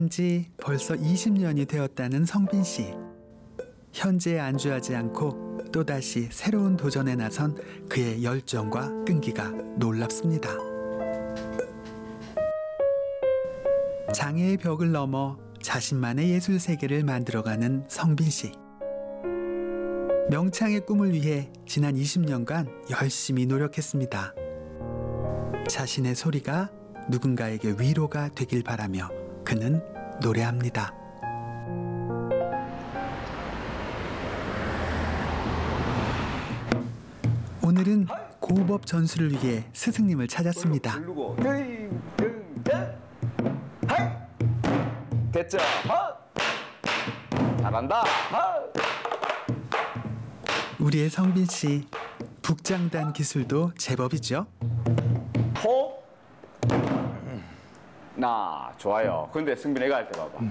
지 벌써 20년이 되었다는 성빈 씨. 현재에 안주하지 않고 또다시 새로운 도전에 나선 그의 열정과 끈기가 놀랍습니다. 장애의 벽을 넘어 자신만의 예술 세계를 만들어가는 성빈 씨. 명창의 꿈을 위해 지난 20년간 열심히 노력했습니다. 자신의 소리가 누군가에게 위로가 되길 바라며 그는 노래합니다. 오늘은 고법 전수를 위해 스승님을 찾았습니다. 됐죠? 잘한다. 우리의 성빈 씨, 북장단 기술도 제법이죠. 호. 나 좋아요. 근데 승빈 애가 할 때 봐봐.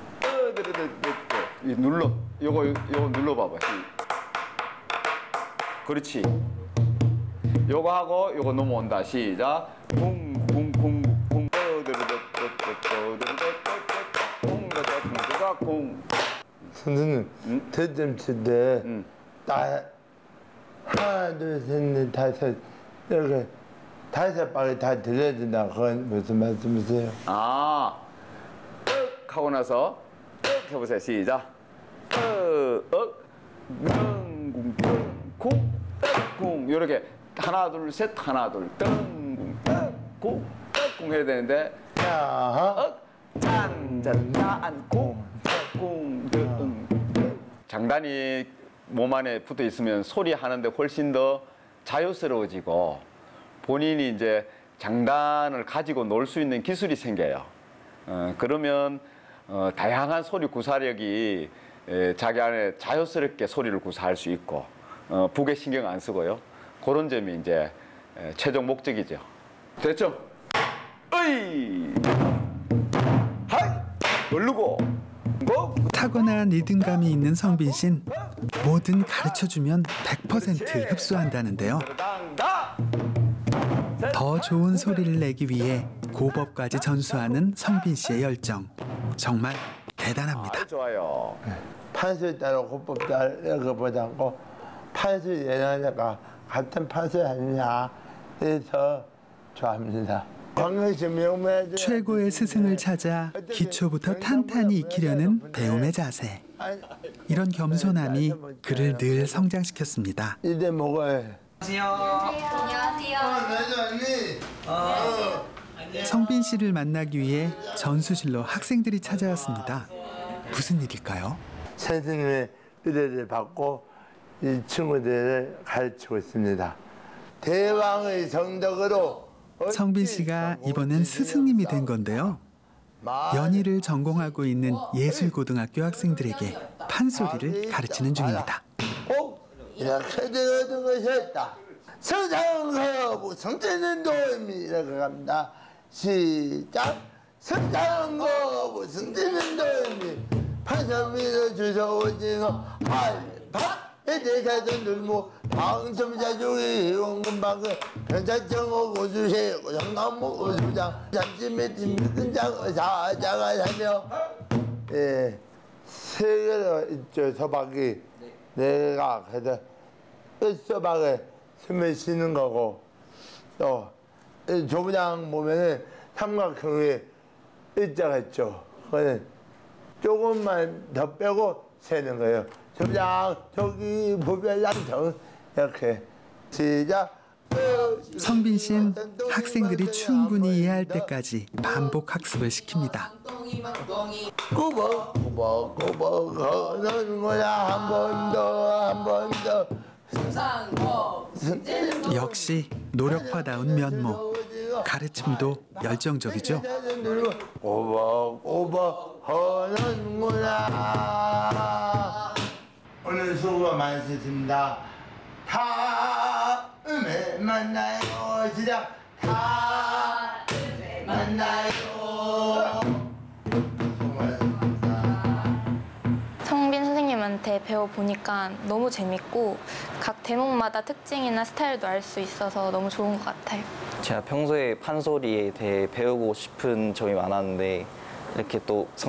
눌러. 요거 눌러 봐봐. 그렇지. 요거 하고 요거 넘어온다. 시작. 쿵쿵쿵쿵. 선생님, 대점 칠때 하나, 둘, 셋, 넷, 다섯 이렇게 5방에 다 들려야 된다. 그건 무슨 말씀이세요? 뜩 하고 나서 뜩 해보세요. 시작. 쿵, 쿵, 쿵. 요렇게 하나, 둘, 셋, 하나, 둘, 쿵, 쿵, 쿵 해야 되는데 짠, 쿵, 장단이 몸 안에 붙어 있으면 소리 하는데 훨씬 더 자유스러워지고 본인이 이제 장단을 가지고 놀 수 있는 기술이 생겨요. 그러면 다양한 소리 구사력이 자기 안에 자유스럽게 소리를 구사할 수 있고 북에 신경 안 쓰고요. 그런 점이 이제 최종 목적이죠. 됐죠? 으이! 하이! 누르고! 고! 타고난 리듬감이 있는 성빈 씨는 뭐든 가르쳐주면 100% 흡수한다는데요. 더 좋은 소리를 내기 위해 고법까지 전수하는 성빈 씨의 열정, 정말 대단합니다. 좋아요. 판소리 따로 고법 따로 이렇게 보지 않고 판소리 예나니까 같은 판소리 아니냐 해서 좋아합니다. 최고의 스승을 찾아 기초부터 탄탄히 익히려는 배움의 자세. 이런 겸손함이 그를 늘 성장시켰습니다. 이제 먹어요. 성빈 씨를 만나기 위해 전수실로 학생들이 찾아왔습니다. 무슨 일일까요? 선생님의 의뢰를 받고 이 친구들을 가르치고 있습니다. 대왕의 정덕으로 성빈 씨가 이번엔 스승님이 된 건데요. 연희를 전공하고 있는 예술고등학교 학생들에게 판소리를 가르치는 중입니다. 이렇게 되어든 것이었다. 성장하고 성되는 도움이 이렇게 갑니다. 시작. 성장하고 성되는 도움이 판소리로 주소오지노 알파 대사도 늘모 방첨자중이 원금방은 변사정호 고수세 영남모 고수장 잠시매 팀근장 사자가 하며 세 개로 있죠. 서박이 내가 그래서 끝서박에 숨을 쉬는 거고 또 조부장 보면은 삼각형의 일자가 있죠. 그거는 조금만 더 빼고 세는 거예요. 조부장 저기 보별량정 이렇게 시작. 성빈 씨는 학생들이 충분히 이해할 때까지 반복 학습을 시킵니다. 꾸벅꾸벅꾸벅 거는 거야. 한 번 더 역시 노력파다운 면모, 가르침도 열정적이죠. 꾸벅꾸벅 하는구나. 오늘 수고가 많으셨습니다. 다음에 만나요. 시작. 다음에 만나요. 성빈 선생님한테 배워보니까 너무 재밌고 각 대목마다 특징이나 스타일도 알 수 있어서 너무 좋은 것 같아요. 제가 평소에 판소리에 대해 배우고 싶은 점이 많았는데 이렇게 또